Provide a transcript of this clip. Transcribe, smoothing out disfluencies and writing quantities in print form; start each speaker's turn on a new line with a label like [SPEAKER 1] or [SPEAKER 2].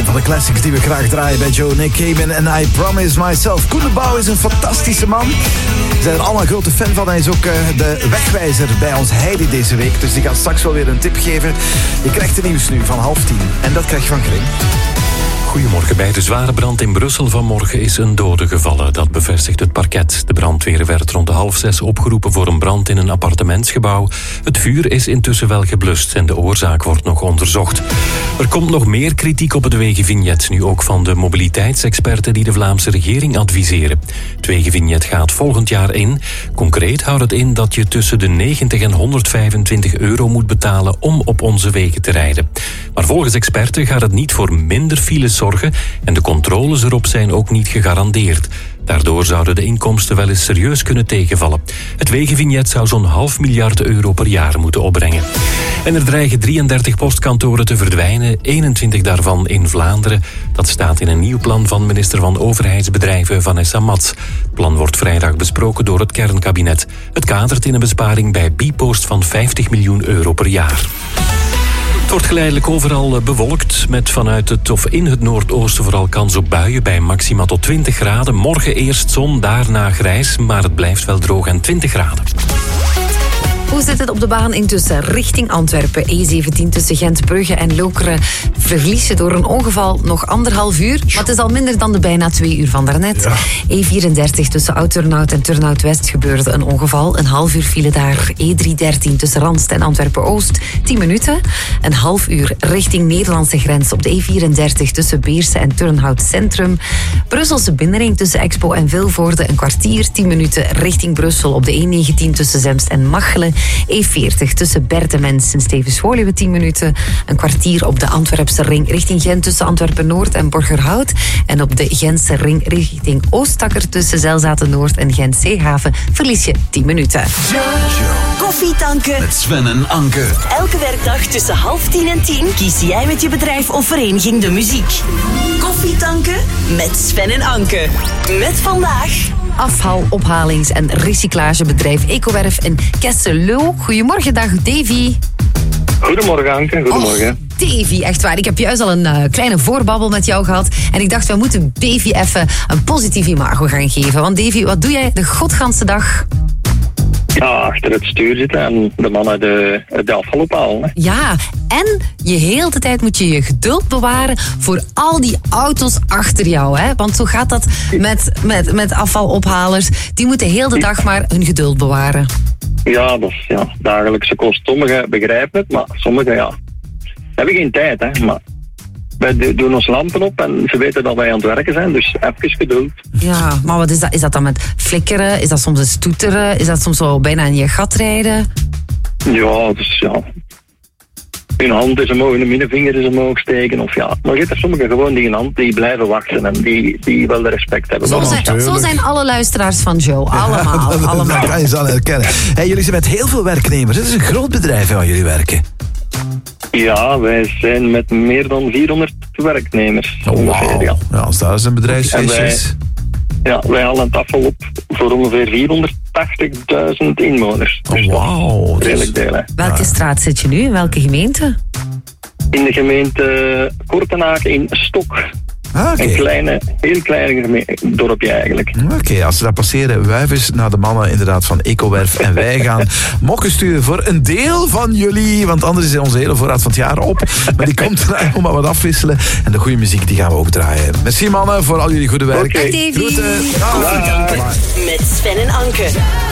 [SPEAKER 1] van de classics die we graag draaien bij Joe, Nick Cayman en I Promise Myself. Koen de Bouw is een fantastische man. We zijn er allemaal een grote fan van. Hij is ook de wegwijzer bij ons Heidi deze week. Dus die gaat straks wel weer een tip geven. Je krijgt de nieuws nu van 9:30. En dat krijg je van Kring.
[SPEAKER 2] Goedemorgen. Bij de zware brand in Brussel vanmorgen is een dode gevallen. Dat bevestigt het parket. De brandweer werd rond 5:30 opgeroepen voor een brand in een appartementsgebouw. Het vuur is intussen wel geblust en de oorzaak wordt nog onderzocht. Er komt nog meer kritiek op het wegenvignet, nu ook van de mobiliteitsexperten die de Vlaamse regering adviseren. Het wegenvignet gaat volgend jaar in. Concreet houdt het in dat je tussen de 90 en 125 euro moet betalen om op onze wegen te rijden. Maar volgens experten gaat het niet voor minder files zorgen en de controles erop zijn ook niet gegarandeerd. Daardoor zouden de inkomsten wel eens serieus kunnen tegenvallen. Het wegenvignet zou zo'n €500 miljoen per jaar moeten opbrengen. En er dreigen 33 postkantoren te verdwijnen, 21 daarvan in Vlaanderen. Dat staat in een nieuw plan van minister van Overheidsbedrijven Vanessa Mats. Het plan wordt vrijdag besproken door het kernkabinet. Het kadert in een besparing bij Bpost van €50 miljoen per jaar. Het wordt geleidelijk overal bewolkt, met vanuit het of in het noordoosten vooral kans op buien bij maxima tot 20 graden. Morgen eerst zon, daarna grijs, maar het blijft wel droog en 20 graden.
[SPEAKER 3] Hoe zit het op de baan intussen richting Antwerpen? E17 tussen Gent-Brugge en Lokeren verlies je door een ongeval nog 1,5 uur. Maar het is al minder dan de bijna 2 uur van daarnet. Ja. E34 tussen Oud-Turnhout en Turnhout-West gebeurde een ongeval. Een half uur file daar. E313 tussen Randst en Antwerpen-Oost 10 minuten. Een half uur richting Nederlandse grens op de E34 tussen Beersen en Turnhout Centrum. Brusselse binnenring tussen Expo en Vilvoorde een kwartier. 10 minuten richting Brussel op de E19 tussen Zemst en Machelen. E40 tussen Bertemens en Stevens-Woluwe 10 minuten. Een kwartier op de Antwerpse ring richting Gent tussen Antwerpen-Noord en Borgerhout. En op de Gentse ring richting Oostakker tussen Zelzaten-Noord en Gent-Zeehaven verlies je 10 minuten.
[SPEAKER 4] Koffietanken
[SPEAKER 5] met Sven en Anke.
[SPEAKER 4] Elke werkdag tussen 9:30 en 10 kies jij met je bedrijf of vereniging de muziek. Koffietanken met Sven en Anke. Met vandaag
[SPEAKER 3] afvalophalings- en recyclagebedrijf Ecowerf in Kesselo. Goedemorgen, dag Davy.
[SPEAKER 6] Goedemorgen Anke, goedemorgen.
[SPEAKER 3] Davy, echt waar. Ik heb juist al een kleine voorbabbel met jou gehad. En ik dacht, we moeten Davy even een positief imago gaan geven. Want Davy, wat doe jij de godganse dag?
[SPEAKER 6] Ja, achter het stuur zitten en de mannen de afval ophalen. Hè.
[SPEAKER 3] Ja, en je heel de tijd moet je je geduld bewaren voor al die auto's achter jou. Hè? Want zo gaat dat met afvalophalers. Die moeten heel de dag maar hun geduld bewaren.
[SPEAKER 6] Ja, dat is dagelijkse kost. Sommigen begrijpen het, maar sommigen hebben geen tijd. Hè. Maar wij doen ons lampen op en ze weten dat wij aan het werken zijn, dus even geduld.
[SPEAKER 3] Ja, maar wat is dat? Is dat dan met flikkeren? Is dat soms een stoeteren? Is dat soms zo bijna in je gat rijden?
[SPEAKER 6] Ja, dus hun hand is omhoog, hun middenvinger is omhoog steken. Of maar je hebt er sommigen gewoon die een hand die blijven wachten en die wel de respect hebben.
[SPEAKER 3] Zo zijn alle luisteraars van Joe. Allemaal.
[SPEAKER 1] Dat kan je zo herkennen. Hey, jullie zijn met heel veel werknemers. Het is een groot bedrijf waar jullie werken.
[SPEAKER 6] Ja, wij zijn met meer dan 400 werknemers.
[SPEAKER 1] Oh, wow. Ja, als daar is een bedrijfsfeestje is.
[SPEAKER 6] Wij halen het afval op voor ongeveer 480.000 inwoners.
[SPEAKER 1] Dus wauw.
[SPEAKER 6] Redelijk deel.
[SPEAKER 3] Welke straat zit je nu? In welke gemeente?
[SPEAKER 6] In de gemeente Kortenaken in Stok. Een heel klein dorpje eigenlijk.
[SPEAKER 1] Oké, als ze daar passeren, wuiven eens naar de mannen inderdaad van Ecowerf. En wij gaan mokken sturen voor een deel van jullie. Want anders is onze hele voorraad van het jaar op. Maar die komt eraan om maar wat afwisselen. En de goede muziek die gaan we ook draaien. Merci mannen voor al jullie goede werk.
[SPEAKER 6] Okay.
[SPEAKER 3] Groeten.
[SPEAKER 4] Met Sven en Anke.